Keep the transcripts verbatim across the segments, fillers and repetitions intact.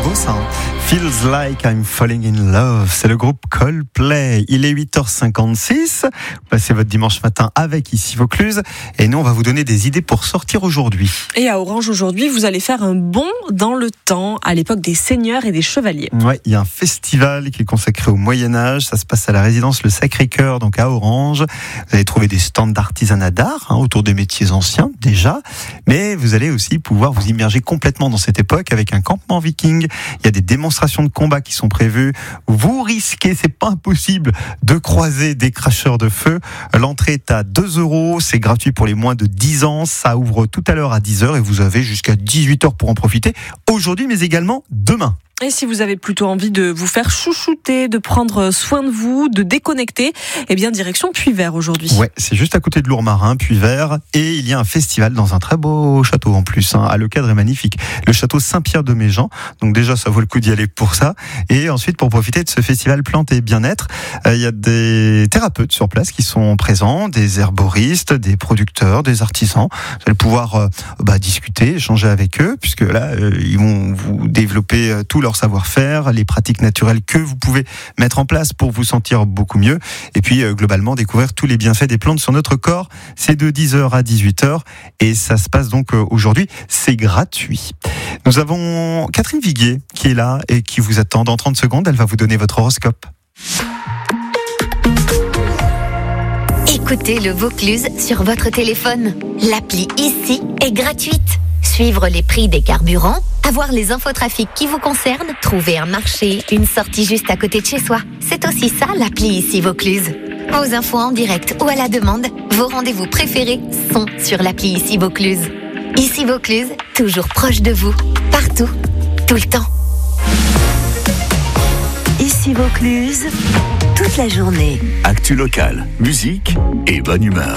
beau ça. Hein. Feels like I'm falling in love. C'est le groupe Coldplay. Il est huit heures cinquante-six. Vous passez votre dimanche matin avec ici Vaucluse. Et nous, on va vous donner des idées pour sortir aujourd'hui. Et à Orange aujourd'hui, vous allez faire un bond dans le temps, à l'époque des seigneurs et des chevaliers. Ouais, il y a un festival qui est consacré au Moyen-Âge. Ça se passe à la résidence Le Sacré-Cœur, donc à Orange. Vous allez trouver des stands d'artisanat d'art, hein, autour des métiers anciens, déjà. Mais vous allez aussi pouvoir vous immerger complètement dans cette époque avec un campement viking. Il y a des démonstrations de combat qui sont prévues. Vous risquez, c'est pas impossible, de croiser des cracheurs de feu. L'entrée est à deux euros. C'est gratuit pour les moins de dix ans. Ça ouvre tout à l'heure à dix heures et vous avez jusqu'à dix-huit heures pour en profiter. Aujourd'hui, mais également demain. Et si vous avez plutôt envie de vous faire chouchouter, de prendre soin de vous, de déconnecter, eh bien direction Puyvert aujourd'hui. Ouais, c'est juste à côté de Lourmarin, Puyvert, et il y a un festival dans un très beau château en plus. Hein. Ah, le cadre est magnifique. Le château Saint-Pierre-de-Méjean. Donc déjà, ça vaut le coup d'y aller pour ça. Et ensuite, pour profiter de ce festival plantes et bien-être, euh, il y a des thérapeutes sur place qui sont présents, des herboristes, des producteurs, des artisans. Vous allez pouvoir euh, bah, discuter, échanger avec eux, puisque là, euh, ils vont vous développer euh, tout leur savoir-faire, les pratiques naturelles que vous pouvez mettre en place pour vous sentir beaucoup mieux. Et puis, euh, globalement, découvrir tous les bienfaits des plantes sur notre corps. C'est de dix heures à dix-huit heures et ça se passe donc euh, aujourd'hui. C'est gratuit. Nous avons Catherine Viguier qui est là et qui vous attend dans trente secondes. Elle va vous donner votre horoscope. Écoutez le Vaucluse sur votre téléphone. L'appli ici est gratuite. Suivre les prix des carburants, avoir les infotrafics qui vous concernent, trouver un marché, une sortie juste à côté de chez soi. C'est aussi ça l'appli ici Vaucluse. Vos infos en direct ou à la demande, vos rendez-vous préférés sont sur l'appli ici Vaucluse. Ici Vaucluse, toujours proche de vous, partout, tout le temps. Ici Vaucluse, toute la journée. Actu locale, musique et bonne humeur.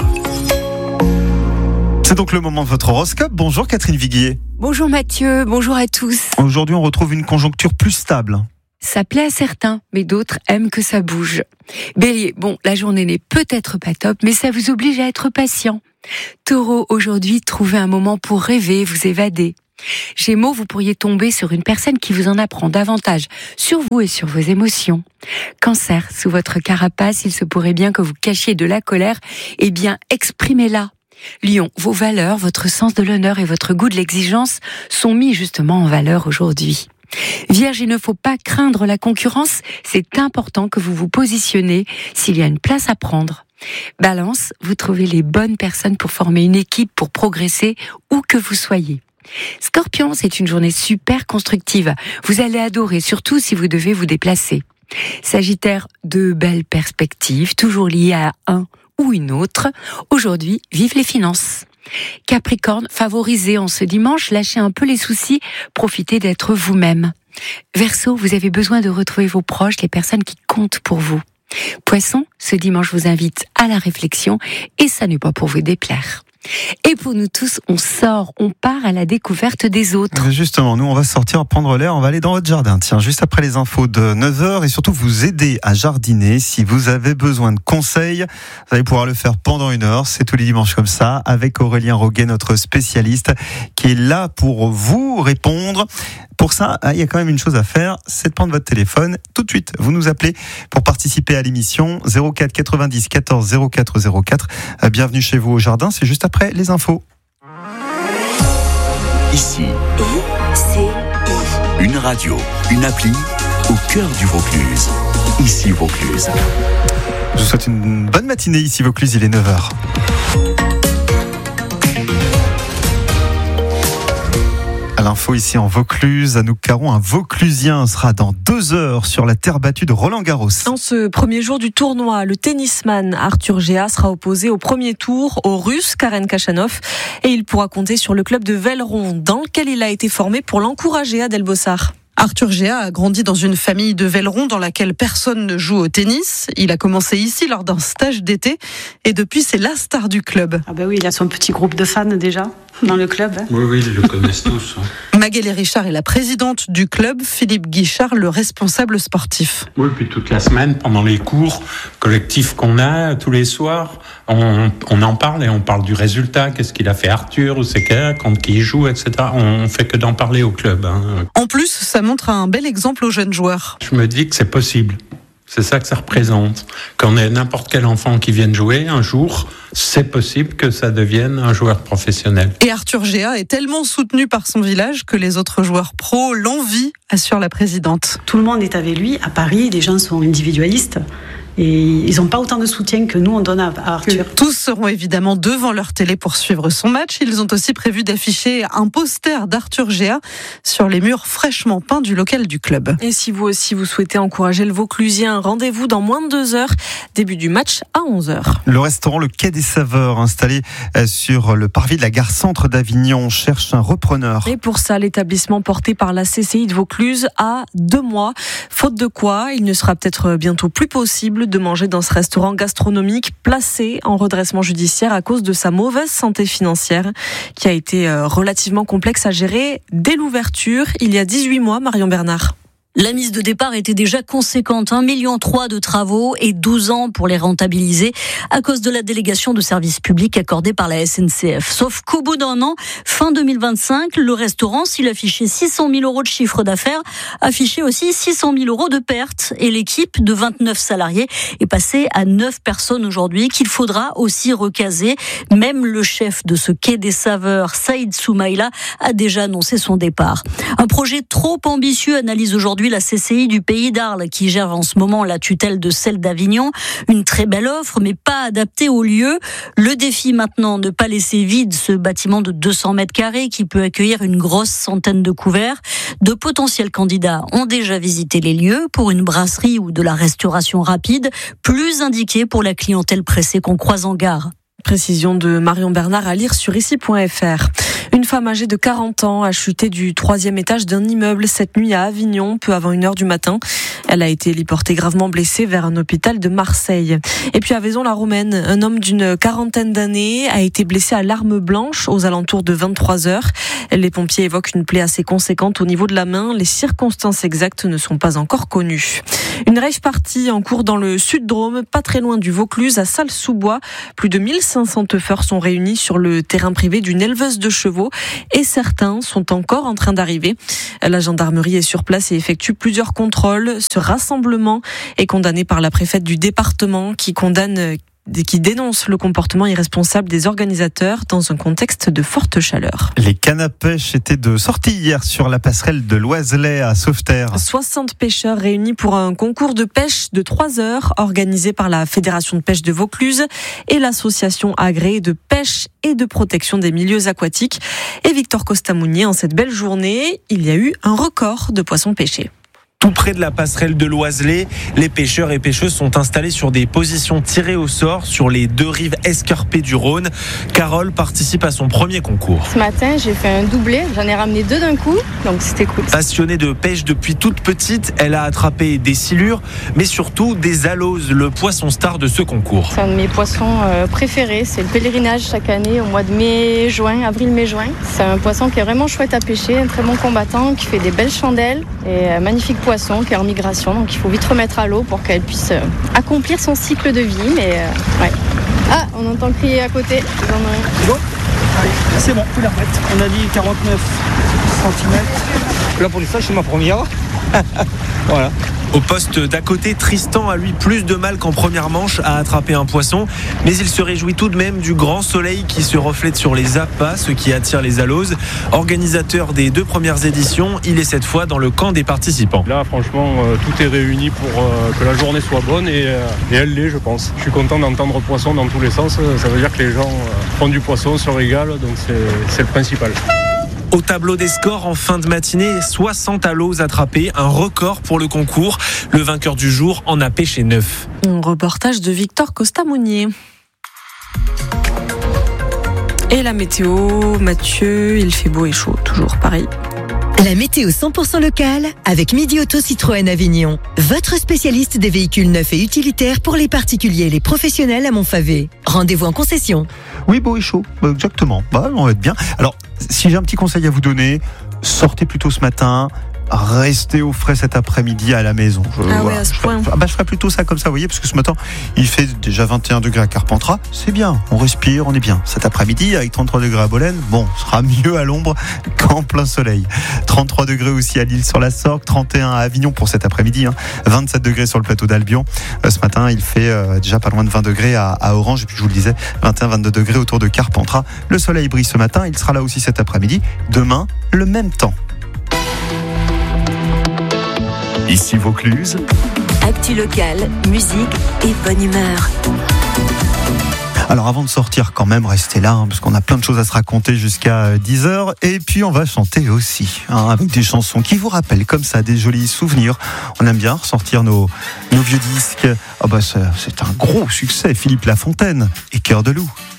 C'est donc le moment de votre horoscope. Bonjour Catherine Viguier. Bonjour Mathieu, bonjour à tous. Aujourd'hui, on retrouve une conjoncture plus stable. Ça plaît à certains, mais d'autres aiment que ça bouge. Bélier, bon, la journée n'est peut-être pas top, mais ça vous oblige à être patient. Taureau, aujourd'hui, trouvez un moment pour rêver, vous évader. Gémeaux, vous pourriez tomber sur une personne qui vous en apprend davantage sur vous et sur vos émotions. Cancer, sous votre carapace, il se pourrait bien que vous cachiez de la colère, eh bien, exprimez-la. Lion, vos valeurs, votre sens de l'honneur et votre goût de l'exigence sont mis justement en valeur aujourd'hui. Vierge, il ne faut pas craindre la concurrence, c'est important que vous vous positionnez s'il y a une place à prendre. Balance, vous trouvez les bonnes personnes pour former une équipe, pour progresser où que vous soyez. Scorpion, c'est une journée super constructive. Vous allez adorer, surtout si vous devez vous déplacer. Sagittaire, de belles perspectives, toujours liées à un ou une autre. Aujourd'hui, vive les finances. Capricorne, favorisez en ce dimanche, lâchez un peu les soucis, profitez d'être vous-même. Verseau, vous avez besoin de retrouver vos proches, les personnes qui comptent pour vous. Poisson, ce dimanche vous invite à la réflexion et ça n'est pas pour vous déplaire. Et pour nous tous, on sort, on part à la découverte des autres. Justement, nous on va sortir, prendre l'air, on va aller dans votre jardin. Tiens, juste après les infos de neuf heures et surtout vous aider à jardiner. Si vous avez besoin de conseils, vous allez pouvoir le faire pendant une heure. C'est tous les dimanches comme ça, avec Aurélien Roguet, notre spécialiste, qui est là pour vous répondre. Pour ça, il y a quand même une chose à faire, c'est de prendre votre téléphone. Tout de suite, vous nous appelez pour participer à l'émission zéro quatre quatre-vingt-dix quatorze zéro quatre zéro quatre. Bienvenue chez vous au jardin, c'est juste après les infos. Ici, I C I. une radio, une appli au cœur du Vaucluse. Ici Vaucluse. Je vous souhaite une bonne matinée ici Vaucluse, il est neuf heures. À l'info ici en Vaucluse, Anouk Caron, un Vauclusien sera dans deux heures sur la terre battue de Roland-Garros. En ce premier jour du tournoi, le tennisman Arthur Géas sera opposé au premier tour au Russe Karen Khachanov et il pourra compter sur le club de Velleron dans lequel il a été formé pour l'encourager à Delbossard. Arthur Géas a grandi dans une famille de Velleron dans laquelle personne ne joue au tennis. Il a commencé ici lors d'un stage d'été et depuis c'est la star du club. Ah bah oui, il a son petit groupe de fans déjà dans le club. Oui, oui, ils le connaissent tous. Hein. Magali Richard est la présidente du club, Philippe Guichard le responsable sportif. Oui, puis toute la semaine, pendant les cours collectifs qu'on a tous les soirs, On, on en parle et on parle du résultat, qu'est-ce qu'il a fait Arthur, ou c'est quoi, contre qui il joue, et cetera. On fait que d'en parler au club. Hein. En plus, ça montre un bel exemple aux jeunes joueurs. Je me dis que c'est possible. C'est ça que ça représente. Quand on a n'importe quel enfant qui vienne jouer, un jour, c'est possible que ça devienne un joueur professionnel. Et Arthur Géa est tellement soutenu par son village que les autres joueurs pros l'envient, assure la présidente. Tout le monde est avec lui. À Paris, les gens sont individualistes. Et ils n'ont pas autant de soutien que nous, on donne à Arthur. Tous seront évidemment devant leur télé pour suivre son match. Ils ont aussi prévu d'afficher un poster d'Arthur Géa sur les murs fraîchement peints du local du club. Et si vous aussi vous souhaitez encourager le Vauclusien, rendez-vous dans moins de deux heures. Début du match à onze heures. Le restaurant Le Quai des Saveurs, installé sur le parvis de la gare centre d'Avignon, cherche un repreneur. Et pour ça, l'établissement porté par la C C I de Vaucluse a deux mois. Faute de quoi, il ne sera peut-être bientôt plus possible de manger dans ce restaurant gastronomique placé en redressement judiciaire à cause de sa mauvaise santé financière qui a été relativement complexe à gérer dès l'ouverture il y a dix-huit mois. Marion Bernard. La mise de départ était déjà conséquente, un virgule trois million de travaux et douze ans pour les rentabiliser à cause de la délégation de services publics accordée par la S N C F. Sauf qu'au bout d'un an, fin deux mille vingt-cinq, le restaurant, s'il affichait six cent mille euros de chiffre d'affaires, affichait aussi six cent mille euros de pertes. Et l'équipe de vingt-neuf salariés est passée à neuf personnes aujourd'hui qu'il faudra aussi recaser. Même le chef de ce Quai des Saveurs, Saïd Soumaïla, a déjà annoncé son départ. Un projet trop ambitieux, analyse aujourd'hui la C C I du Pays d'Arles qui gère en ce moment la tutelle de celle d'Avignon. Une très belle offre, mais pas adaptée au lieu. Le défi maintenant, ne pas laisser vide ce bâtiment de deux cents mètres carrés qui peut accueillir une grosse centaine de couverts. De potentiels candidats ont déjà visité les lieux pour une brasserie ou de la restauration rapide, plus indiquée pour la clientèle pressée qu'on croise en gare. Précision de Marion Bernard à lire sur ici point f r. Une femme âgée de quarante ans a chuté du troisième étage d'un immeuble cette nuit à Avignon, peu avant une heure du matin. Elle a été héliportée gravement blessée vers un hôpital de Marseille. Et puis à Vaison-la-Romaine, un homme d'une quarantaine d'années a été blessé à l'arme blanche aux alentours de vingt-trois heures. Les pompiers évoquent une plaie assez conséquente au niveau de la main. Les circonstances exactes ne sont pas encore connues. Une rave party en cours dans le Sud-Drôme, pas très loin du Vaucluse, à Salles-sous-Bois. Plus de mille cinq cents teufeurs sont réunis sur le terrain privé d'une éleveuse de chevaux et certains sont encore en train d'arriver. La gendarmerie est sur place et effectue plusieurs contrôles. Ce rassemblement est condamné par la préfète du département qui condamne qui dénonce le comportement irresponsable des organisateurs dans un contexte de forte chaleur. Les cannes à pêche étaient de sortie hier sur la passerelle de l'Oiselet à Sauveterre. soixante pêcheurs réunis pour un concours de pêche de trois heures organisé par la Fédération de pêche de Vaucluse et l'association agréée de pêche et de protection des milieux aquatiques. Et Victor Costamounier, en cette belle journée, il y a eu un record de poissons pêchés. Tout près de la passerelle de l'Oiselet, les pêcheurs et pêcheuses sont installés sur des positions tirées au sort sur les deux rives escarpées du Rhône. Carole participe à son premier concours. Ce matin, j'ai fait un doublé, j'en ai ramené deux d'un coup, donc c'était cool. Passionnée de pêche depuis toute petite, elle a attrapé des silures, mais surtout des aloses, le poisson star de ce concours. C'est un de mes poissons préférés, c'est le pèlerinage chaque année au mois de mai, juin, avril, mai, juin. C'est un poisson qui est vraiment chouette à pêcher, un très bon combattant, qui fait des belles chandelles et un magnifique poisson. Poisson qui est en migration, donc il faut vite remettre à l'eau pour qu'elle puisse euh, accomplir son cycle de vie. Mais euh, ouais. Ah, on entend crier à côté. C'est bon ? Allez, c'est bon, tu la remettre. On a dit quarante-neuf centimètres. Là pour l'instant, c'est ma première. Voilà. Au poste d'à côté, Tristan a lui plus de mal qu'en première manche à attraper un poisson, mais il se réjouit tout de même du grand soleil qui se reflète sur les appâts, ce qui attire les aloses. Organisateur des deux premières éditions, il est cette fois dans le camp des participants. Là, franchement, euh, tout est réuni pour euh, que la journée soit bonne et, euh, et elle l'est, je pense. Je suis content d'entendre poisson dans tous les sens. Ça veut dire que les gens euh, font du poisson, se régalent, donc c'est, c'est le principal. Au tableau des scores, en fin de matinée, soixante aloses attrapées, un record pour le concours. Le vainqueur du jour en a pêché neuf. Un reportage de Victor Costamounier. Et la météo, Mathieu, il fait beau et chaud, toujours pareil. La météo cent pour cent locale avec Midi Auto Citroën Avignon. Votre spécialiste des véhicules neufs et utilitaires pour les particuliers et les professionnels à Montfavet. Rendez-vous en concession. Oui, beau et chaud, exactement. Bah, on va être bien. Alors, si j'ai un petit conseil à vous donner, sortez plutôt ce matin. rester au frais cet après-midi à la maison. Je, ah voilà. ouais, à ce point. Je ferai, bah, je ferai plutôt ça comme ça, vous voyez, parce que ce matin, il fait déjà vingt et un degrés à Carpentras. C'est bien, on respire, on est bien. Cet après-midi, avec trente-trois degrés à Bolène, bon, ce sera mieux à l'ombre qu'en plein soleil. trente-trois degrés aussi à Lille-sur-la-Sorgue, trente et un à Avignon pour cet après-midi, hein. vingt-sept degrés sur le plateau d'Albion. Euh, ce matin, il fait euh, déjà pas loin de vingt degrés à, à Orange, et puis je vous le disais, vingt et un vingt-deux degrés autour de Carpentras. Le soleil brille ce matin, il sera là aussi cet après-midi. Demain, le même temps. Ici Vaucluse. Actu locale, musique et bonne humeur. Alors avant de sortir quand même, restez là, hein, parce qu'on a plein de choses à se raconter jusqu'à dix heures. Et puis on va chanter aussi, hein, avec des chansons qui vous rappellent comme ça des jolis souvenirs. On aime bien ressortir nos, nos vieux disques. Oh bah c'est, c'est un gros succès, Philippe Lafontaine et Cœur de loup.